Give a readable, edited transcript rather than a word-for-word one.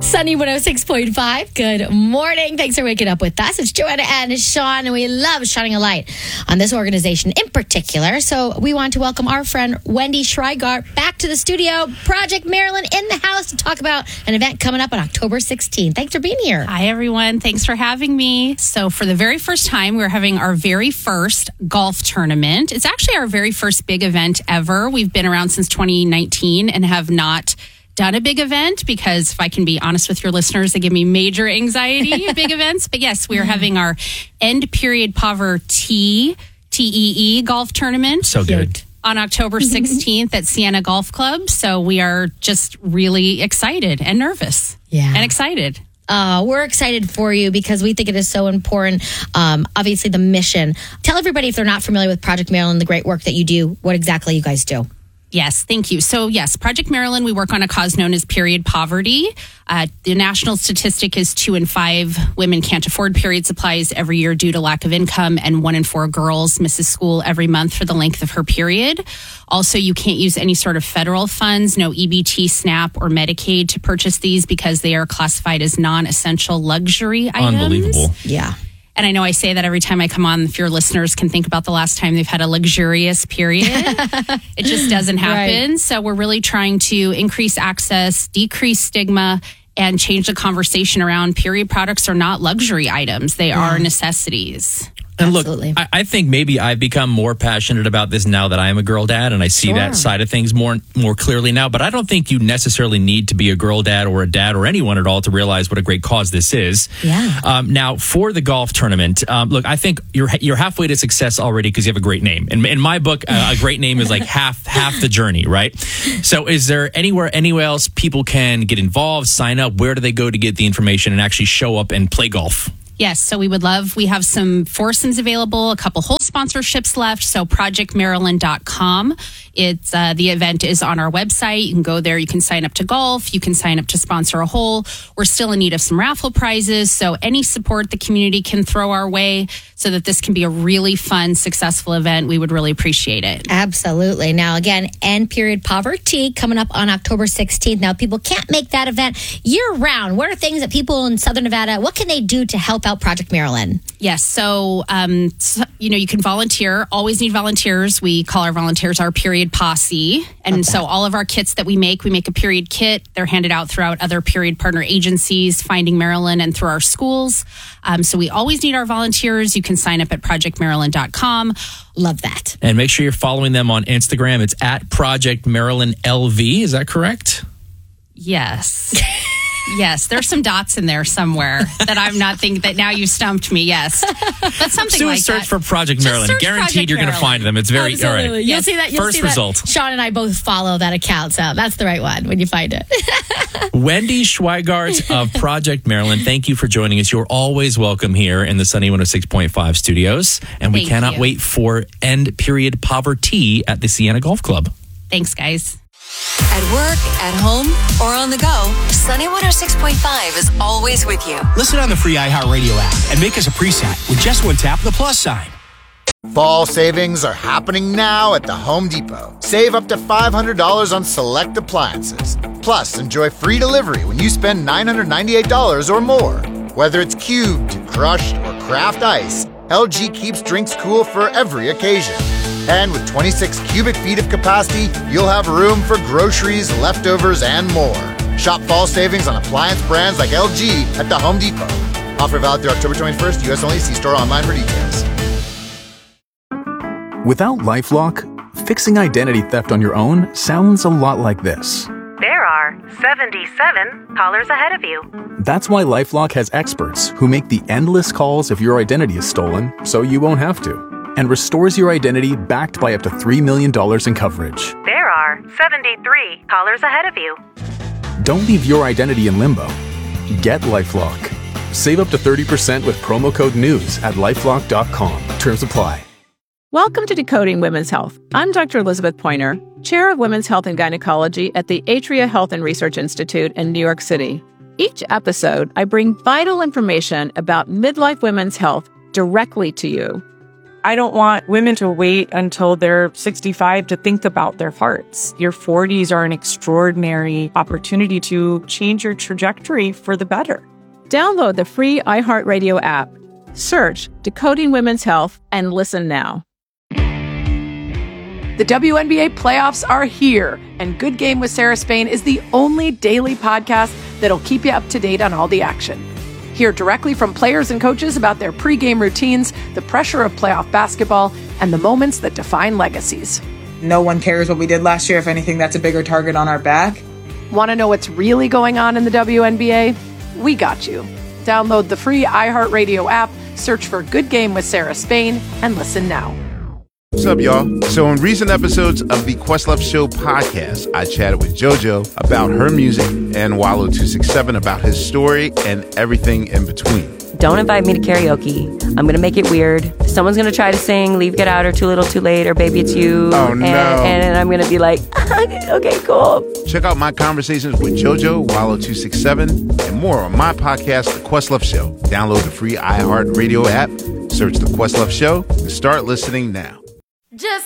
Sunny 106.5. Good morning. Thanks for waking up with us. It's Joanna and Sean, and we love shining a light on this organization in particular. So we want to welcome our friend Wendy Schweigart back to the studio. Project Marilyn in the house to talk about an event coming up on October 16th. Thanks for being here. Hi, everyone. Thanks for having me. So for the very first time, we're having our very first golf tournament. It's actually our very first big event ever. We've been around since 2019 and have not done a big event because, if I can be honest with your listeners, they give me major anxiety, big events. But yes, we are having our End Period Poverty, TEE golf tournament. So good. On October 16th at Sienna Golf Club. So we are just really excited and nervous. Yeah. And excited. We're excited for you because we think it is so important. Obviously, the mission. Tell everybody, if they're not familiar with Project Marilyn, the great work that you do, what exactly you guys do. Yes, thank you. So yes, Project Marilyn, we work on a cause known as period poverty. The national statistic is 2 in 5 women can't afford period supplies every year due to lack of income, and 1 in 4 girls misses school every month for the length of her period. Also, you can't use any sort of federal funds, no EBT, SNAP, or Medicaid to purchase these because they are classified as non-essential luxury items. Unbelievable. Yeah. And I know I say that every time I come on, if your listeners can think about the last time they've had a luxurious period, it just doesn't happen. Right. So we're really trying to increase access, decrease stigma, and change the conversation around period products are not luxury items. They are necessities. And Absolutely. look, I think maybe I've become more passionate about this now that I am a girl dad, and I see that side of things more clearly now. But I don't think you necessarily need to be a girl dad or a dad or anyone at all to realize what a great cause this is. Yeah. Now, for the golf tournament, look, I think you're halfway to success already because you have a great name. In my book, a great name is like half the journey, right? So is there anywhere else people can get involved, sign up? Where do they go to get the information and actually show up and play golf? Yes, so we have some foursomes available, a couple whole sponsorships left. So projectmaryland.com. It's the event is on our website. You can go there. You can sign up to golf. You can sign up to sponsor a hole. We're still in need of some raffle prizes. So any support the community can throw our way so that this can be a really fun, successful event, we would really appreciate it. Absolutely. Now, again, End Period Poverty coming up on October 16th. Now, people can't make that event year round. What are things that people in Southern Nevada, what can they do to help out Project Marilyn? Yes. So, you can volunteer. Always need volunteers. We call our volunteers our period posse. And so all of our kits that we make a period kit. They're handed out throughout other period partner agencies, Finding Marilyn, and through our schools. So we always need our volunteers. You can sign up at projectmaryland.com. Love that. And make sure you're following them on Instagram. It's at Project Marilyn LV. Is that correct? Yes. Yes, there's some dots in there somewhere that I'm not thinking that now you stumped me. Yes, but something Do like a search that. for Project Just Marilyn. search Guaranteed Project you're going to Marilyn. find them. It's very all Absolutely. right. You'll see that. You'll First see that. result. Sean and I both follow that account, so that's the right one when you find it. Wendy Schweigart of Project Marilyn, thank you for joining us. You're always welcome here in the Sunny 106.5 studios, and we Thank cannot you. wait for End Period Poverty at the Sienna Golf Club. Thanks, guys. At work, at home, or on the go, Sunny 106.5 is always with you. Listen on the free iHeartRadio app and make us a preset with just one tap of the plus sign. Fall savings are happening now at the Home Depot. Save up to $500 on select appliances. Plus, enjoy free delivery when you spend $998 or more. Whether it's cubed, crushed, or craft ice, LG keeps drinks cool for every occasion. And with 26 cubic feet of capacity, you'll have room for groceries, leftovers, and more. Shop fall savings on appliance brands like LG at the Home Depot. Offer valid through October 21st, U.S. only. See store online for details. Without LifeLock, fixing identity theft on your own sounds a lot like this. There are 77 callers ahead of you. That's why LifeLock has experts who make the endless calls if your identity is stolen, so you won't have to, and restores your identity backed by up to $3 million in coverage. There are 73 callers ahead of you. Don't leave your identity in limbo. Get LifeLock. Save up to 30% with promo code NEWS at lifelock.com. Terms apply. Welcome to Decoding Women's Health. I'm Dr. Elizabeth Pointer, Chair of Women's Health and Gynecology at the Atria Health and Research Institute in New York City. Each episode, I bring vital information about midlife women's health directly to you. I don't want women to wait until they're 65 to think about their hearts. Your 40s are an extraordinary opportunity to change your trajectory for the better. Download the free iHeartRadio app. Search Decoding Women's Health and listen now. The WNBA playoffs are here, and Good Game with Sarah Spain is the only daily podcast that'll keep you up to date on all the action. Hear directly from players and coaches about their pregame routines, the pressure of playoff basketball, and the moments that define legacies. No one cares what we did last year. If anything, that's a bigger target on our back. Want to know what's really going on in the WNBA? We got you. Download the free iHeartRadio app, search for Good Game with Sarah Spain, and listen now. What's up, y'all? So in recent episodes of the Questlove Show podcast, I chatted with JoJo about her music and Wallo267 about his story and everything in between. Don't invite me to karaoke. I'm going to make it weird. Someone's going to try to sing Leave, Get Out, or Too Little, Too Late, or Baby It's You. Oh, no. And I'm going to be like, okay, cool. Check out my conversations with JoJo, Wallo267, and more on my podcast, The Questlove Show. Download the free iHeartRadio app, search The Questlove Show, and start listening now. Just